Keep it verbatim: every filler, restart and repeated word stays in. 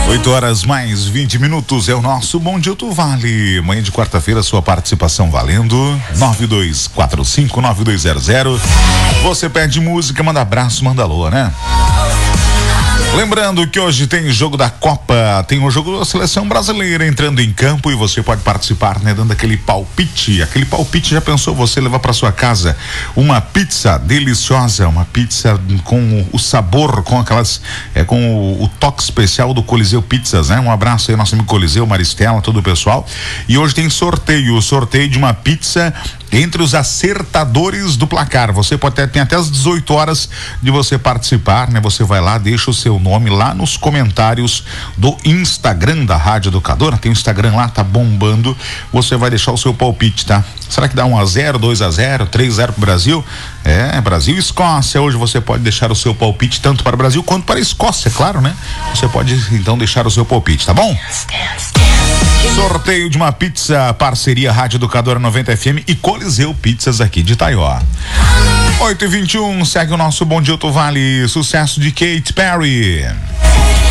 oito horas mais vinte minutos é o nosso Bom Dia Tu Vale. Manhã de quarta-feira, sua participação valendo. nove dois quatro cinco nove dois zero zero. Você pede música, manda abraço, manda alô, né? Lembrando que hoje tem jogo da Copa, tem o jogo da Seleção Brasileira entrando em campo e você pode participar, né? Dando aquele palpite, aquele palpite, já pensou você levar para sua casa uma pizza deliciosa, uma pizza com o sabor, com aquelas, é, com o, o toque especial do Coliseu Pizzas, né? Um abraço aí, nosso amigo Coliseu, Maristela, todo o pessoal. E hoje tem sorteio, sorteio de uma pizza entre os acertadores do placar. Você pode ter, tem até as dezoito horas de você participar, né? Você vai lá, deixa o seu nome lá nos comentários do Instagram da Rádio Educadora. Tem o Instagram lá, tá bombando. Você vai deixar o seu palpite, tá? Será que dá um a zero, dois a zero, três a zero pro Brasil? É, Brasil e Escócia. Hoje você pode deixar o seu palpite tanto para o Brasil quanto para a Escócia, claro, né? Você pode então deixar o seu palpite, tá bom? Sorteio de uma pizza, parceria Rádio Educadora noventa F M e Coliseu Pizzas aqui de Itaió. oito e vinte e um, segue o nosso Bom Dia Tu Vale, sucesso de Katy Perry.